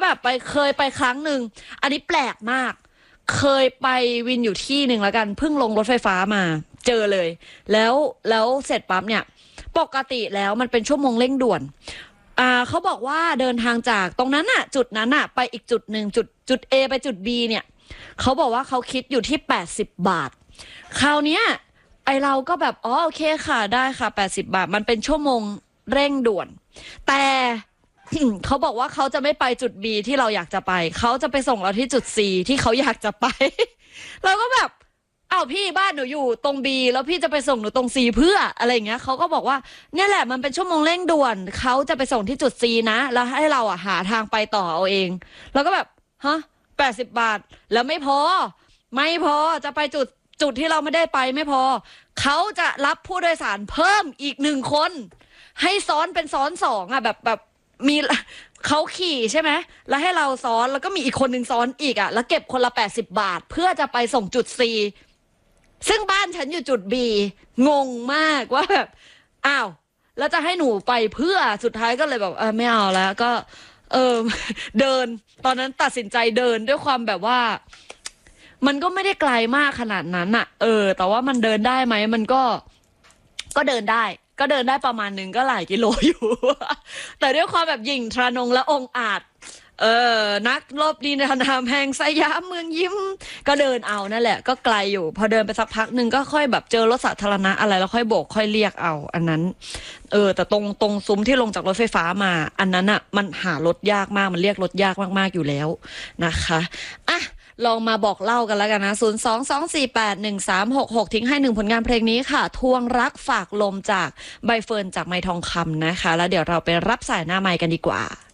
แบบเคยไปครั้งหนึ่งอันนี้แปลกมากเคยไปวินอยู่ที่หนึ่งแล้วกันเพิ่งลงรถไฟฟ้ามาเจอเลยแล้วเสร็จปั๊บเนี่ยปกติแล้วมันเป็นชั่วโมงเร่งด่วนเขาบอกว่าเดินทางจากตรงนั้นน่ะจุดนั้นน่ะไปอีกจุดหนึ่งจุด A ไปจุด B เนี่ยเขาบอกว่าเขาคิดอยู่ที่80 บาทคราวเนี้ยไอเราก็แบบอ๋อโอเคค่ะได้ค่ะ80 บาทมันเป็นชั่วโมงเร่งด่วนแต่เขาบอกว่าเขาจะไม่ไปจุด B ที่เราอยากจะไปเขาจะไปส่งเราที่จุด C ที่เขาอยากจะไป เราก็แบบอ้าวพี่บ้านหนูอยู่ตรง B แล้วพี่จะไปส่งหนูตรง C เพื่ออะไรอย่างเงี้ยเขาก็บอกว่าเนี่ยแหละมันเป็นชั่วโมงเร่งด่วนเขาจะไปส่งที่จุด C นะแล้วให้เราหาทางไปต่อเอาเองแล้วก็แบบฮะ80 บาทแล้วไม่พอจะไปจุดที่เราไม่ได้ไปไม่พอเขาจะรับผู้โดยสารเพิ่มอีก1 คนให้ซ้อนเป็นซ้อน2อ่ะแบบมีเขาขี่ใช่ไหมแล้วให้เราซ้อนแล้วก็มีอีกคนหนึ่งซ้อนอีกอ่ะแล้วเก็บคนละ80 บาทเพื่อจะไปส่งจุด C ซึ่งบ้านฉันอยู่จุด B งงมากว่าแบบอ้าวแล้วจะให้หนูไปเพื่อสุดท้ายก็เลยแบบไม่เอาแล้วก็เดินตอนนั้นตัดสินใจเดินด้วยความแบบว่ามันก็ไม่ได้ไกลมากขนาดนั้นอ่ะแต่ว่ามันเดินได้ไหมมันก็เดินได้ประมาณนึงก็หลายกิโลอยู่ แต่ด้วยความแบบหยิ่งทรานงและองอาจนักรบดีนามแห่งสยามเมืองยิ้มก็เดินเอานั่นแหละก็ไกลอยู่พอเดินไปสักพักหนึ่งก็ค่อยแบบเจอรถสาธารณะอะไรแล้วค่อยโบกค่อยเรียกเอาอันนั้นแต่ตรงซุ้มที่ลงจากรถไฟฟ้ามาอันนั้นอ่ะมันหารถยากมากมันเรียกรถยากมากๆอยู่แล้วนะคะอ่ะลองมาบอกเล่ากันแล้วกันนะ022481366ทิ้งให้1 ผลงานเพลงนี้ค่ะทวงรักฝากลมจากใบเฟิร์นจากไมค์ทองคำนะคะแล้วเดี๋ยวเราไปรับสายหน้าไมค์กันดีกว่า